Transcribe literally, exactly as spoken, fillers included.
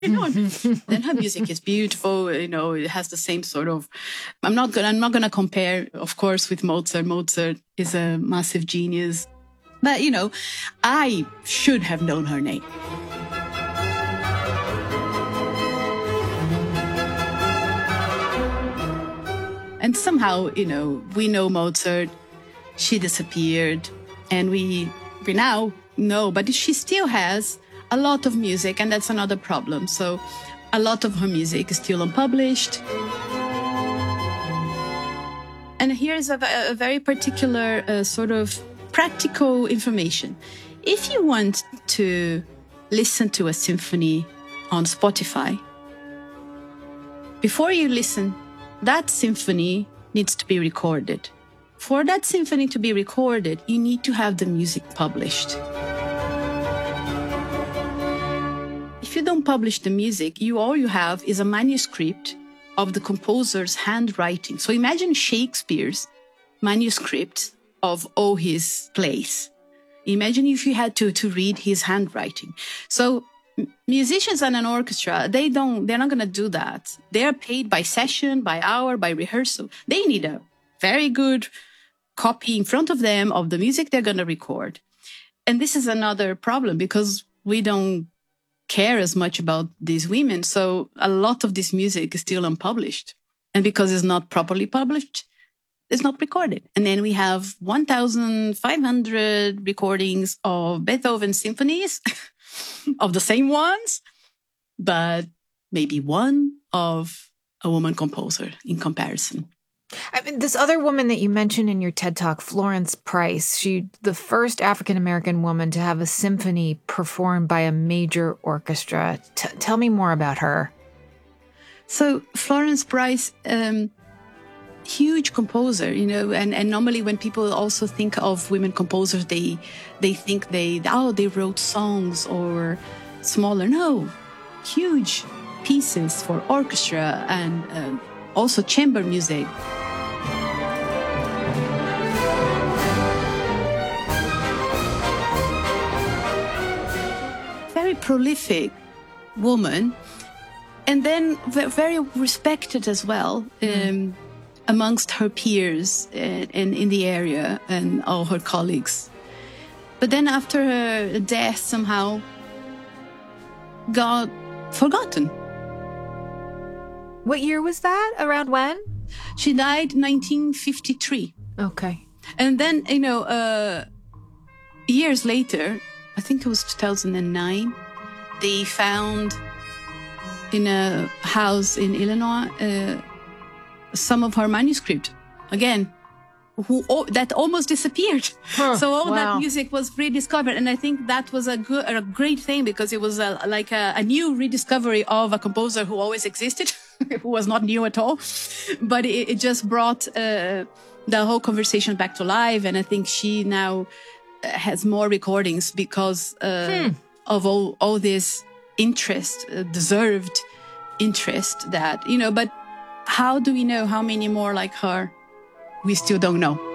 know, then her music is beautiful. You know, it has the same sort of. I'm not gonna. I'm not gonna compare, of course, with Mozart. Mozart is a massive genius, but you know, I should have known her name. And somehow, you know, we know Mozart. She disappeared, and we we now know, but she still has a lot of music, and that's another problem. So a lot of her music is still unpublished. And here's a, a very particular uh, sort of practical information. If you want to listen to a symphony on Spotify, before you listen, that symphony needs to be recorded. For that symphony to be recorded, you need to have the music published. If you don't publish the music, you all you have is a manuscript of the composer's handwriting. So imagine Shakespeare's manuscript of all his plays. Imagine if you had to, to read his handwriting. So musicians and an orchestra, they don't, they're not going to do that. They're paid by session, by hour, by rehearsal. They need a very good copy in front of them of the music they're going to record. And this is another problem because we don't care as much about these women. So a lot of this music is still unpublished. And because it's not properly published, it's not recorded. And then we have one thousand five hundred recordings of Beethoven symphonies, of the same ones, but maybe one of a woman composer in comparison. I mean, this other woman that you mentioned in your TED Talk, Florence Price, she the first African-American woman to have a symphony performed by a major orchestra. T- tell me more about her. So Florence Price, um, huge composer, you know, and, and normally when people also think of women composers, they they think they, oh, they wrote songs or smaller. No, huge pieces for orchestra and um, also chamber music. Very prolific woman, and then very respected as well um, amongst her peers and, and in the area and all her colleagues. But then after her death, somehow got forgotten. What year was that? Around when? She died in nineteen fifty-three. Okay. And then, you know, uh, years later, I think it was two thousand nine, they found in a house in Illinois uh, some of her manuscript. Again, who oh, that almost disappeared. Huh, so all wow. that music was rediscovered. And I think that was a good, a great thing because it was a, like a, a new rediscovery of a composer who always existed, who was not new at all. But it, it just brought uh, the whole conversation back to life. And I think she now has more recordings because uh, hmm. of all, all this interest, uh, deserved interest that, you know, but how do we know how many more like her? We still don't know.